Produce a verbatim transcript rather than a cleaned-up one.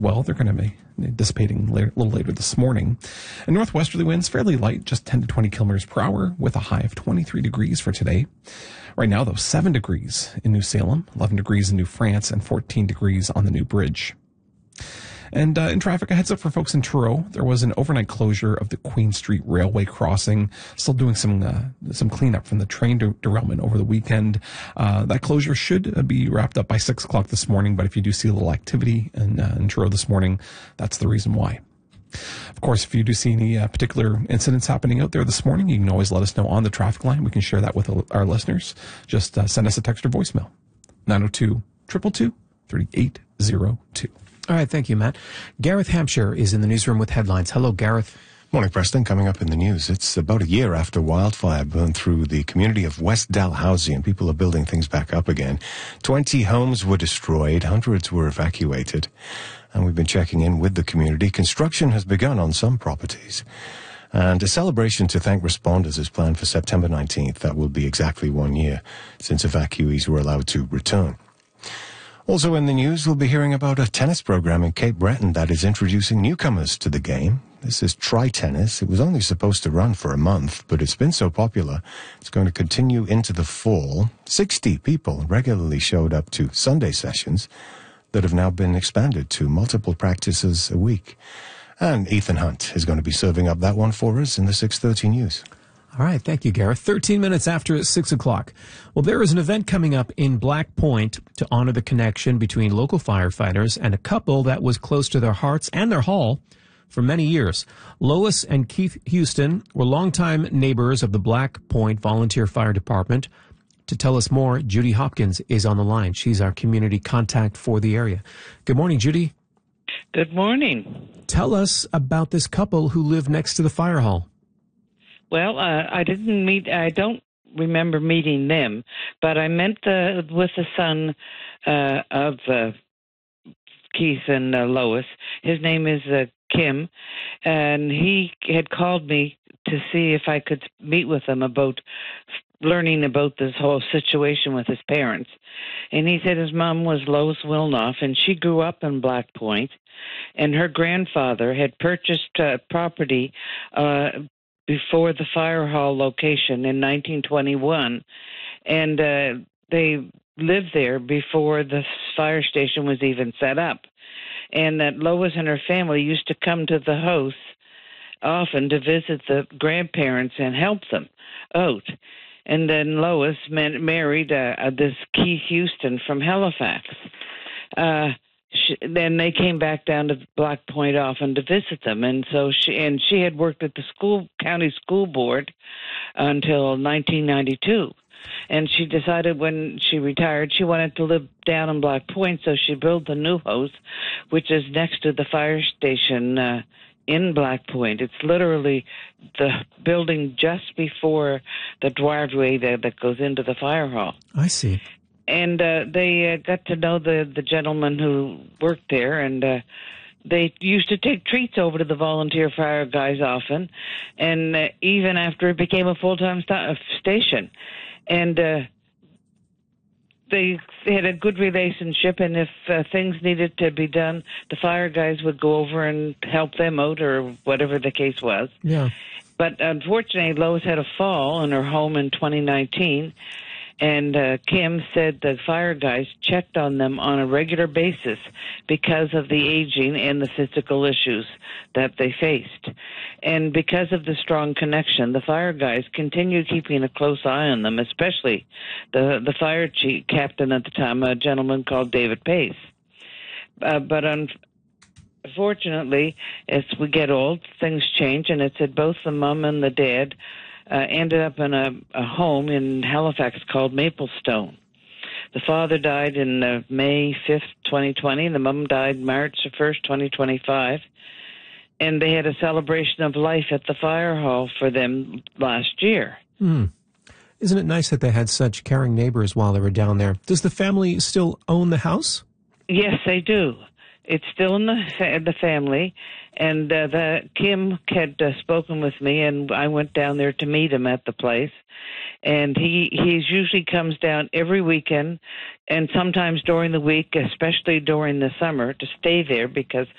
well, they're going to be dissipating later, a little later this morning. And northwesterly winds fairly light, just ten to twenty kilometers per hour, with a high of twenty-three degrees for today. Right now, though, seven degrees in New Salem, eleven degrees in New France, and fourteen degrees on the New Bridge. And uh, in traffic, a heads up for folks in Truro. There was an overnight closure of the Queen Street Railway crossing. Still doing some uh, some cleanup from the train der- derailment over the weekend. Uh, that closure should uh, be wrapped up by six o'clock this morning, but if you do see a little activity in, uh, in Truro this morning, that's the reason why. Of course, if you do see any uh, particular incidents happening out there this morning, you can always let us know on the traffic line. We can share that with our listeners. Just uh, send us a text or voicemail. nine oh two, two two two, three eight oh two. All right, thank you, Matt. Gareth Hampshire is in the newsroom with headlines. Hello, Gareth. Morning, Preston. Coming up in the news, it's about a year after wildfire burned through the community of West Dalhousie, and people are building things back up again. Twenty homes were destroyed, hundreds were evacuated, and we've been checking in with the community. Construction has begun on some properties, and a celebration to thank responders is planned for September nineteenth. That will be exactly one year since evacuees were allowed to return. Also in the news, we'll be hearing about a tennis program in Cape Breton that is introducing newcomers to the game. This is tri-tennis. It was only supposed to run for a month, but it's been so popular, it's going to continue into the fall. sixty people regularly showed up to Sunday sessions that have now been expanded to multiple practices a week. And Ethan Hunt is going to be serving up that one for us in the six thirty news. All right, thank you, Gareth. thirteen minutes after six o'clock. Well, there is an event coming up in Black Point to honor the connection between local firefighters and a couple that was close to their hearts and their hall for many years. Lois and Keith Houston were longtime neighbors of the Black Point Volunteer Fire Department. To tell us more, Judy Hopkins is on the line. She's our community contact for the area. Good morning, Judy. Good morning. Tell us about this couple who lived next to the fire hall. Well, uh, I didn't meet, I don't remember meeting them, but I met the, with the son uh, of uh, Keith and uh, Lois. His name is uh, Kim, and he had called me to see if I could meet with him about learning about this whole situation with his parents. And he said his mom was Lois Wilnoff, and she grew up in Black Point, and her grandfather had purchased uh, property uh before the fire hall location in nineteen twenty-one, and uh, they lived there before the fire station was even set up, and that Lois and her family used to come to the house often to visit the grandparents and help them out. And then Lois married uh, this Keith Houston from Halifax. Uh, She, then they came back down to Black Point often to visit them, and so she and she had worked at the school county school board until nineteen ninety-two, and she decided when she retired she wanted to live down in Black Point, so she built the new house, which is next to the fire station uh, in Black Point. It's literally the building just before the driveway that, that goes into the fire hall. I see. And uh, they uh, got to know the, the gentleman who worked there, and uh, they used to take treats over to the volunteer fire guys often, and uh, even after it became a full-time st- station. And uh, they had a good relationship, and if uh, things needed to be done, the fire guys would go over and help them out or whatever the case was. Yeah. But unfortunately, Lois had a fall in her home in twenty nineteen, and uh, Kim said the fire guys checked on them on a regular basis because of the aging and the physical issues that they faced. And because of the strong connection, the fire guys continued keeping a close eye on them, especially the, the fire chief captain at the time, a gentleman called David Pace. Uh, but unfortunately, as we get old, things change, and it said both the mom and the dad Uh, ended up in a, a home in Halifax called Maplestone. The father died in uh, May fifth, twenty twenty, and the mom died March first, twenty twenty-five. And they had a celebration of life at the fire hall for them last year. Hmm. Isn't it nice that they had such caring neighbors while they were down there? Does the family still own the house? Yes, they do. It's still in the the family, and uh, the Kim had uh, spoken with me, and I went down there to meet him at the place. And he he usually comes down every weekend, and sometimes during the week, especially during the summer, to stay there because